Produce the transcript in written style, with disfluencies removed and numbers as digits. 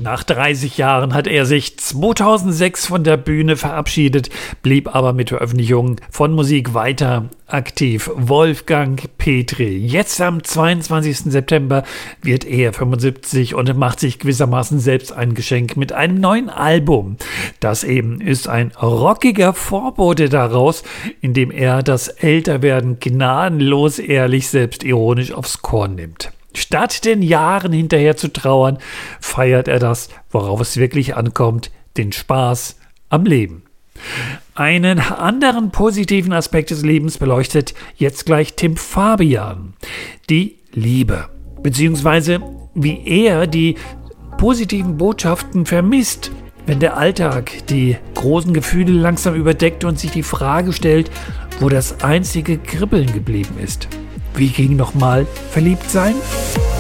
Nach 30 Jahren hat er sich 2006 von der Bühne verabschiedet, blieb aber mit Veröffentlichungen von Musik weiter aktiv. Wolfgang Petri. Jetzt am 22. September wird er 75 und macht sich gewissermaßen selbst ein Geschenk mit einem neuen Album. Das eben ist ein rockiger Vorbote daraus, in dem er das Älterwerden gnadenlos, ehrlich, selbstironisch aufs Korn nimmt. Statt den Jahren hinterher zu trauern, feiert er das, worauf es wirklich ankommt, den Spaß am Leben. Einen anderen positiven Aspekt des Lebens beleuchtet jetzt gleich Tim Fabian. Die Liebe, beziehungsweise wie er die positiven Botschaften vermisst, wenn der Alltag die großen Gefühle langsam überdeckt und sich die Frage stellt, wo das einzige Kribbeln geblieben ist. Wie ging nochmal verliebt sein?